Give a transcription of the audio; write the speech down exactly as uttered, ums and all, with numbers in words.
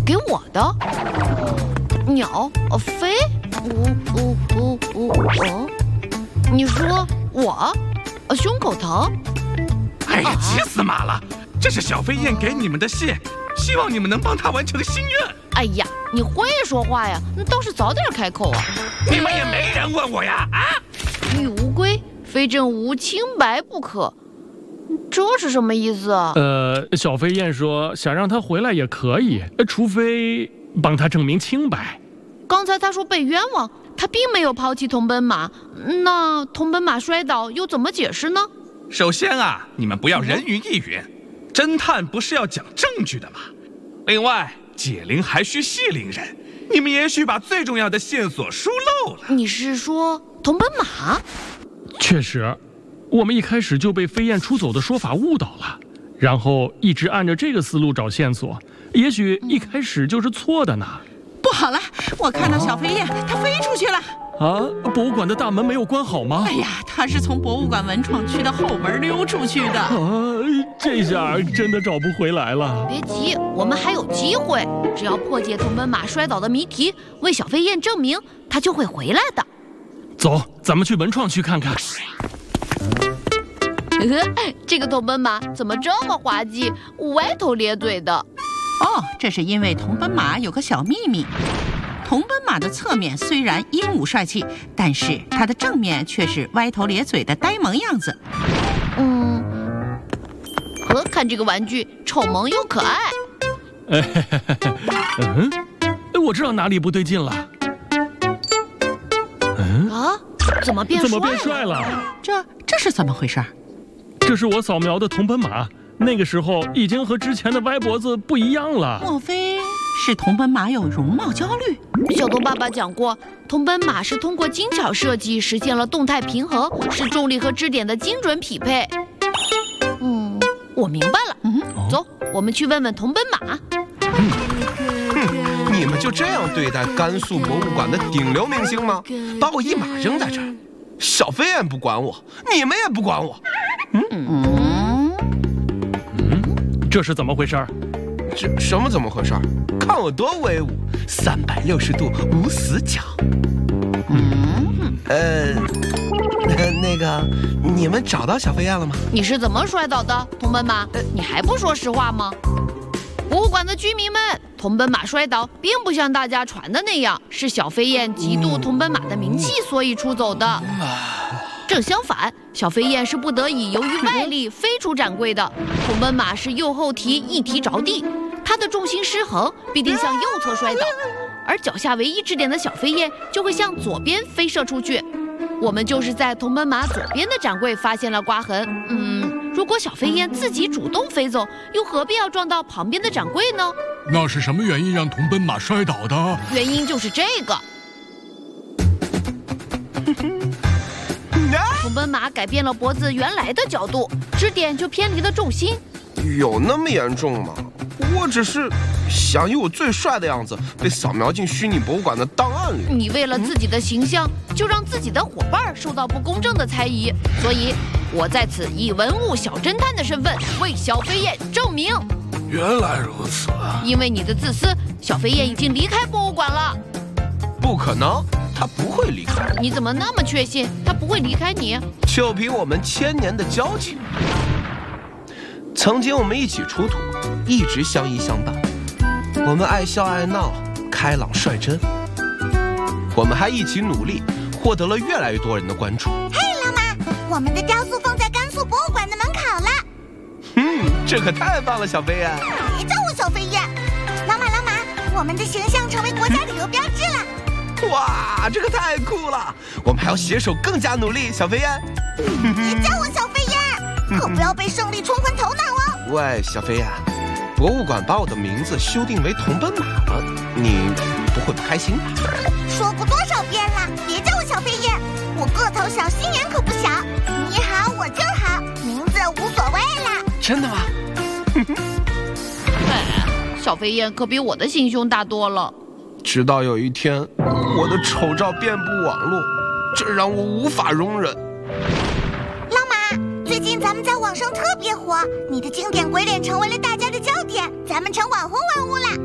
给我的。鸟，呃，飞，呜呜呜呜哦。你说我，呃，胸口疼？ 哎呀，急死马了！这是小飞燕给你们的信，希望你们能帮她完成心愿。 哎呀，你会说话呀？那倒是早点开口啊！ 你们也没人问我呀！啊！ 玉无归，非朕无清白不可。这是什么意思啊？ 呃，小飞燕说想让他回来也可以，除非帮他证明清白。 刚才他说被冤枉，他并没有抛弃桐本马，那桐本马摔倒又怎么解释呢？ 首先啊，你们不要人云亦云，侦探不是要讲证据的吗？另外，解铃还需系铃人，你们也许把最重要的线索疏漏了。 你是说桐本马？ 确实，我们一开始就被飞燕出走的说法误导了，然后一直按着这个思路找线索，也许一开始就是错的呢。 不好了，我看到小飞燕，它飞出去了。 啊！博物馆的大门没有关好吗？ 哎呀，它是从博物馆文创区的后门溜出去的。 啊，这下真的找不回来了。 别急，我们还有机会，只要破解桐本马摔倒的谜题，为小飞燕证明，他就会回来的。 走，咱们去文创区看看。 这个桐本马怎么这么滑稽，歪头咧嘴的？ 哦，这是因为桐本马有个小秘密。桐本马的侧面虽然英武帅气，但是它的正面却是歪头咧嘴的呆萌样子。 嗯，呵，看这个玩具，丑萌又可爱。 嗯，我知道哪里不对劲了。嗯啊，怎么变帅了？ 怎么变帅了？ 这这是怎么回事？ 这是我扫描的桐本马，那个时候已经和之前的歪脖子不一样了。 莫非是桐本马有容貌焦虑？ 小头爸爸讲过，桐本马是通过精巧设计实现了动态平衡，是重力和支点的精准匹配。嗯，我明白了。嗯，走，我们去问问桐本马。 嗯，哼，你们就这样对待甘肃博物馆的顶流明星吗？把我一马扔在这儿，小飞燕不管我，你们也不管我。 嗯嗯嗯，这是怎么回事？ 这什么怎么回事？看我多威武，三百六十度无死角。嗯，呃，那个，你们找到小飞燕了吗？ 你是怎么摔倒的，桐本马？你还不说实话吗？博物馆的居民们，桐本马摔倒并不像大家传的那样，是小飞燕嫉妒桐本马的名气，所以出走的。正相反，小飞燕是不得已由于外力飞出展柜的，桐本马是右后蹄一蹄着地，它的重心失衡，必定向右侧摔倒，而脚下唯一支点的小飞燕就会向左边飞射出去。我们就是在桐本马左边的展柜发现了刮痕。嗯，如果小飞燕自己主动飞走，又何必要撞到旁边的展柜呢？ 那是什么原因让桐本马摔倒的？ 原因就是这个。桐本马改变了脖子原来的角度，支点就偏离了重心。 有那么严重吗？我只是想以我最帅的样子被扫描进虚拟博物馆的档案里。 你为了自己的形象，就让自己的伙伴受到不公正的猜疑，所以我在此以文物小侦探的身份为小飞燕证明。 原来如此。 因为你的自私，小飞燕已经离开博物馆了。 不可能，他不会离开。 你怎么那么确信他不会离开你？ 就凭我们千年的交情。曾经我们一起出土，一直相依相伴。我们爱笑爱闹，开朗率真。我们还一起努力，获得了越来越多人的关注。 嘿，老马，我们的雕塑放在甘肃博物馆的门口了。 嗯，这可太棒了，小飞燕。 别叫我小飞燕。老马，老马，我们的形象成为国家旅游标志了。 哇，这个太酷了！我们还要携手更加努力，小飞燕。 别叫我小飞燕，可不要被胜利冲昏头脑哦。 喂，小飞燕，博物馆把我的名字修订为桐本马了，你不会不开心吧？ 说过多少遍了，别叫我小飞燕，我个头小，心眼可不小。你好，我就好，名字无所谓了。 真的吗？ 哎，小飞燕可比我的心胸大多了。 直到有一天，我的丑照遍布网络，这让我无法容忍。 老马，最近咱们在网上特别火，你的经典鬼脸成为了大家的焦点，咱们成网红玩物了。